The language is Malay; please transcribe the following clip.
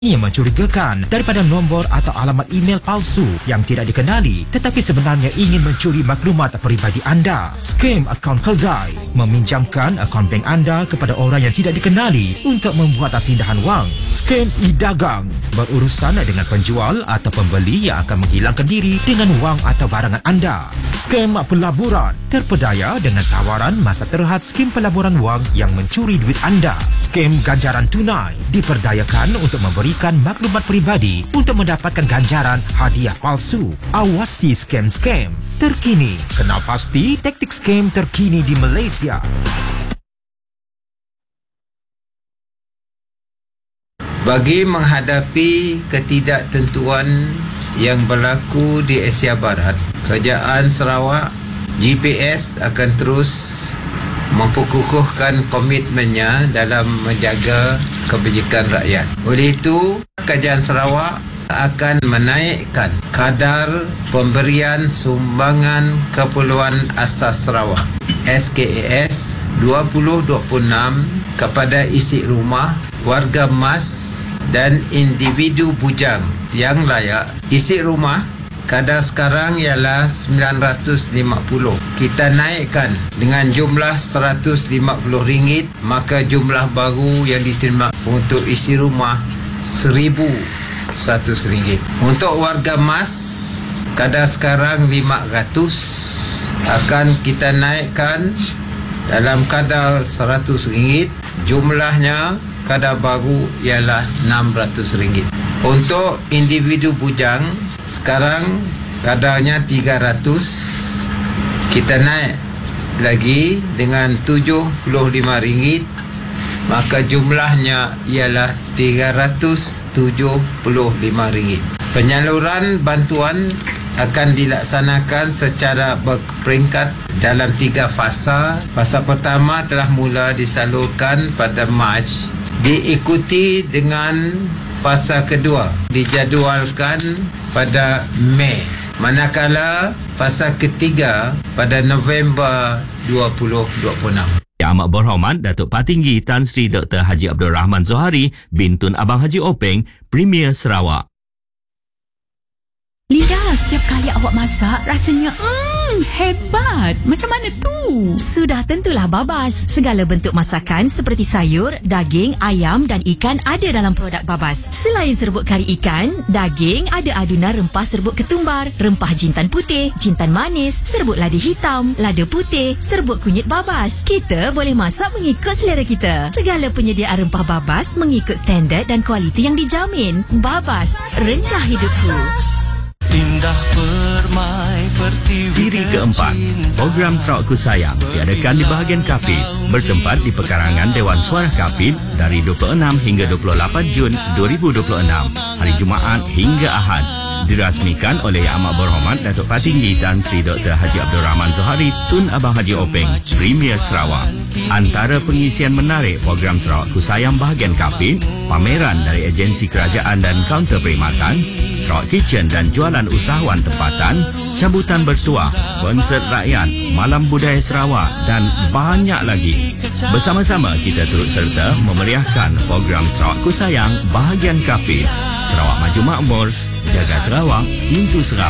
yang mencurigakan daripada nombor atau alamat email palsu yang tidak dikenali tetapi sebenarnya ingin mencuri maklumat peribadi anda. Scam akaun keldai, meminjamkan akaun bank anda kepada orang yang tidak dikenali untuk membuat pindahan wang. Scam e-dagang, berurusan dengan penjual atau pembeli yang akan menghilangkan diri dengan wang atau barangan anda. Scam pelaburan, terpedaya dengan tawaran masa terhad skim pelaburan wang yang mencuri duit anda. Scam ganjaran tunai, diperdayakan untuk memberikan maklumat peribadi untuk mendapatkan ganjaran hadiah palsu. Awasi scam-scam terkini. Kenal pasti taktik scam terkini di Malaysia. Bagi menghadapi ketidaktentuan yang berlaku di Asia Barat, Kerajaan Sarawak GPS akan terus memperkukuhkan komitmennya dalam menjaga kebajikan rakyat. Oleh itu, Kerajaan Sarawak akan menaikkan kadar pemberian sumbangan keperluan asas Sarawak SKAS 2026 kepada isi rumah, warga emas dan individu bujang yang layak. Isi rumah kadar sekarang ialah 950. Kita naikkan dengan jumlah RM150, maka jumlah baru yang diterima untuk isi rumah RM1,100. Untuk warga emas, kadar sekarang RM500 akan kita naikkan dalam kadar RM100. Jumlahnya kadar baru ialah RM600. Untuk individu bujang, sekarang kadarnya RM300. Kita naik lagi dengan RM75, maka jumlahnya ialah RM375. Penyaluran bantuan akan dilaksanakan secara berperingkat dalam 3 fasa. Fasa pertama telah mula disalurkan pada Mac, diikuti dengan fasa kedua dijadualkan pada Mei, manakala fasa ketiga pada November 2026. Yang amat berhormat Datuk Patinggi Tan Sri Dr. Haji Abdul Rahman Zohari bin Tun Abang Haji Openg, Premier Sarawak. Lidah, setiap kali awak masak rasanya hebat. Macam mana tu? Sudah tentulah Babas. Segala bentuk masakan seperti sayur, daging, ayam dan ikan ada dalam produk Babas. Selain serbuk kari ikan, daging ada adunan rempah serbuk ketumbar, rempah jintan putih, jintan manis, serbuk lada hitam, lada putih, serbuk kunyit Babas. Kita boleh masak mengikut selera kita. Segala penyediaan rempah Babas mengikut standard dan kualiti yang dijamin. Babas, rencah hidupku. Indah permai pertiwi. Siri keempat, program Sarawakku Sayang diadakan di bahagian Kapit, bertempat di pekarangan Dewan Suara Kapit dari 26 hingga 28 Jun 2026, hari Jumaat hingga Ahad. Dirasmikan oleh Yang Amat Berhormat Datuk Patinggi Tan Sri Dr. Haji Abdul Rahman Zohari Tun Abang Haji Openg, Premier Sarawak. Antara pengisian menarik program Sarawakku Sayang bahagian Kapit, pameran dari agensi kerajaan dan kaunter perkhidmatan, Sarawak Kitchen dan jualan usahawan tempatan, cabutan bertuah, konsert rakyat, malam budaya Sarawak dan banyak lagi. Bersama-sama kita turut serta memeriahkan program Sarawakku Sayang bahagian Kapit. Sarawak Maju Makmur, jaga Sarawak, pintu Sarawak.